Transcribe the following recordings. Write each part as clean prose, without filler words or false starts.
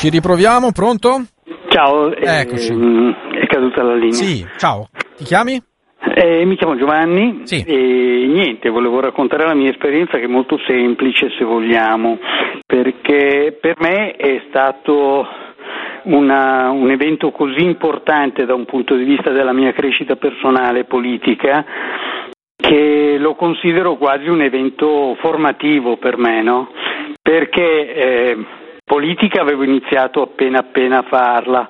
ci riproviamo, pronto? Ciao, Eccoci. È caduta la linea. Sì, ciao. Ti chiami? Mi chiamo Giovanni. Sì. E niente, volevo raccontare la mia esperienza, che è molto semplice, se vogliamo, perché per me è stato un evento così importante da un punto di vista della mia crescita personale e politica, che lo considero quasi un evento formativo per me, no? Perché politica avevo iniziato appena a farla,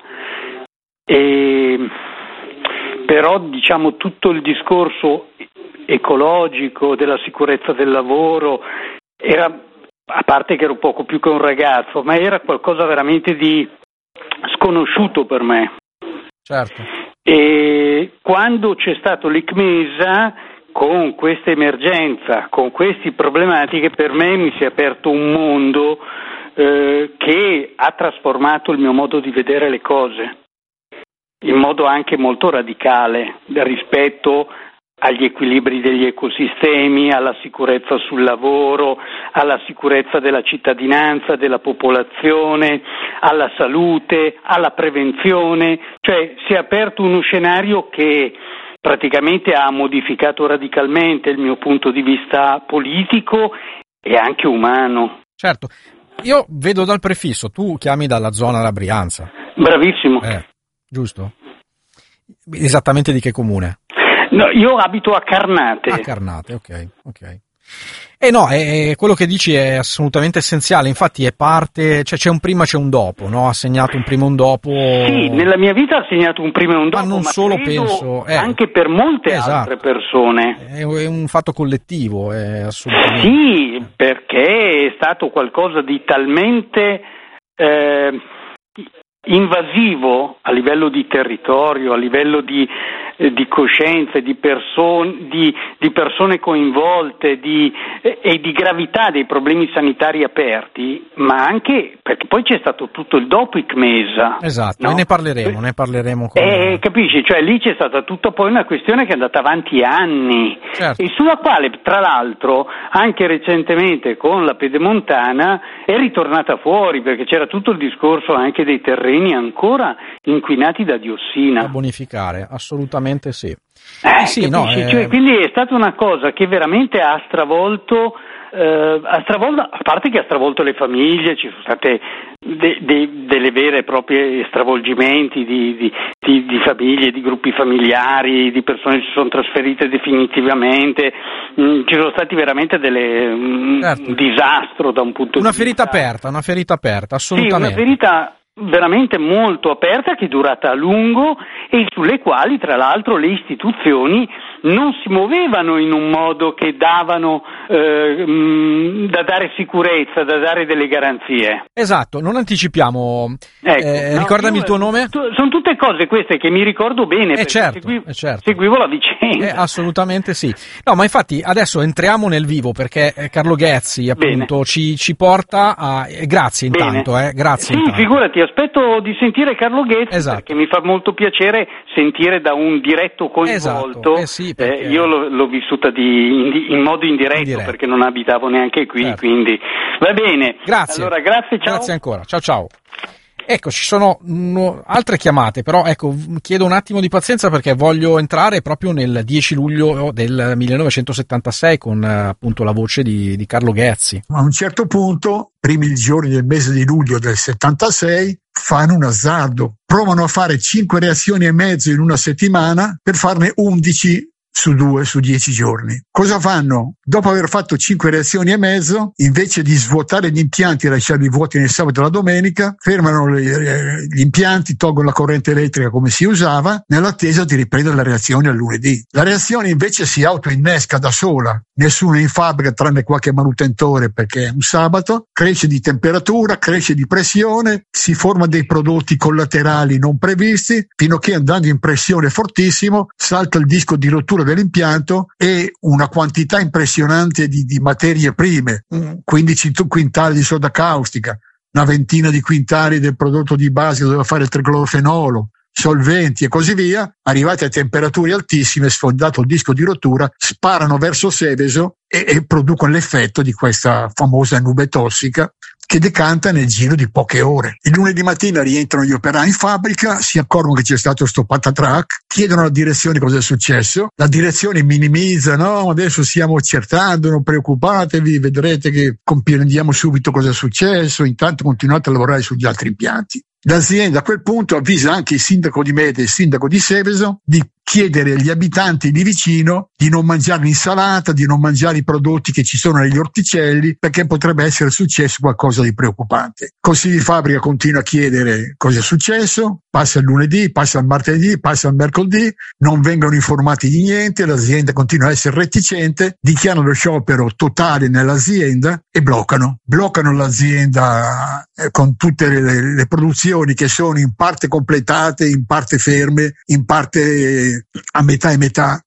però diciamo tutto il discorso ecologico, della sicurezza del lavoro, era, a parte che ero poco più che un ragazzo, ma era qualcosa veramente di sconosciuto per me. Certo. E quando c'è stato l'ICMESA, con questa emergenza, con queste problematiche, per me mi si è aperto un mondo che ha trasformato il mio modo di vedere le cose, in modo anche molto radicale, rispetto agli equilibri degli ecosistemi, alla sicurezza sul lavoro, alla sicurezza della cittadinanza, della popolazione, alla salute, alla prevenzione. Cioè si è aperto uno scenario che praticamente ha modificato radicalmente il mio punto di vista politico e anche umano. Certo. Io vedo dal prefisso, tu chiami dalla zona della Brianza. Bravissimo. Giusto? Esattamente di che comune? No, io abito a Carnate. A Carnate, ok. No, quello che dici è assolutamente essenziale, infatti è parte, cioè c'è un prima, c'è un dopo, no? Ha segnato un prima e un dopo. Sì, nella mia vita ha segnato un prima e un dopo, ma non solo, penso, anche per molte altre persone. È un fatto collettivo, è assolutamente. Sì, perché è stato qualcosa di talmente invasivo a livello di territorio, a livello di coscienza, di persone coinvolte e di gravità dei problemi sanitari aperti, ma anche perché poi c'è stato tutto il dopo ICMESA. Esatto, no? E ne parleremo. Capisci? Cioè lì c'è stata tutta poi una questione che è andata avanti anni, certo. E sulla quale tra l'altro anche recentemente con la Pedemontana è ritornata fuori, perché c'era tutto il discorso anche dei terreni ancora inquinati da diossina. Da bonificare, assolutamente sì. Sì, no, cioè, quindi è stata una cosa che veramente ha stravolto, a parte che ha stravolto le famiglie, ci sono state delle vere e proprie stravolgimenti di famiglie, di gruppi familiari, di persone che si sono trasferite definitivamente, ci sono stati veramente certo. un disastro da un punto di vista. Una ferita aperta, assolutamente. Sì, una ferita veramente molto aperta, che è durata a lungo e sulle quali tra l'altro le istituzioni non si muovevano in un modo che davano da dare sicurezza, da dare delle garanzie. Esatto, non anticipiamo. Ecco, ricordami il tuo nome? Sono tutte cose queste che mi ricordo bene, perché certo. seguivo la vicenda. Assolutamente sì. No, ma infatti adesso entriamo nel vivo, perché Carlo Ghezzi appunto ci porta a. Grazie intanto, grazie. Sì, intanto. Figurati, aspetto di sentire Carlo Ghezzi, esatto. Perché mi fa molto piacere sentire da un diretto coinvolto. Esatto. Sì, perché. Io l'ho vissuta in modo indiretto, perché non abitavo neanche qui, certo. Quindi va bene. Grazie. Allora, grazie, ciao. Grazie ancora. Ciao. Ecco, ci sono altre chiamate, però ecco, chiedo un attimo di pazienza perché voglio entrare proprio nel 10 luglio del 1976 con appunto la voce di Carlo Ghezzi. A un certo punto, primi giorni del mese di luglio del 76, fanno un azzardo. Provano a fare 5 reazioni e mezzo in una settimana per farne 11 su 10 giorni. Cosa fanno? Dopo aver fatto 5 reazioni e mezzo, invece di svuotare gli impianti e lasciarli vuoti nel sabato e la domenica, fermano gli impianti, tolgono la corrente elettrica come si usava, nell'attesa di riprendere la reazione al lunedì. La reazione invece si autoinnesca da sola, nessuno è in fabbrica tranne qualche manutentore perché è un sabato, cresce di temperatura, cresce di pressione, si forma dei prodotti collaterali non previsti, fino a che andando in pressione fortissimo salta il disco di rottura dell'impianto e una quantità impressionante di materie prime, 15 quintali di soda caustica, una ventina di quintali del prodotto di base che doveva fare il triclorofenolo, solventi e così via, arrivati a temperature altissime, sfondato il disco di rottura, sparano verso Seveso e producono l'effetto di questa famosa nube tossica che decanta nel giro di poche ore. Il lunedì mattina rientrano gli operai in fabbrica, si accorgono che c'è stato sto patatrac, chiedono alla direzione cosa è successo, la direzione minimizza, no, adesso stiamo accertando, non preoccupatevi, vedrete che comprendiamo subito cosa è successo, intanto continuate a lavorare sugli altri impianti. L'azienda a quel punto avvisa anche il sindaco di Mede e il sindaco di Seveso di chiedere agli abitanti lì vicino di non mangiare l'insalata, di non mangiare i prodotti che ci sono negli orticelli, perché potrebbe essere successo qualcosa di preoccupante. Consiglio di fabbrica continua a chiedere cosa è successo, passa il lunedì, passa il martedì, passa il mercoledì, non vengono informati di niente, l'azienda continua a essere reticente, dichiarano lo sciopero totale nell'azienda e bloccano l'azienda con tutte le produzioni che sono in parte completate, in parte ferme, in parte a metà e metà.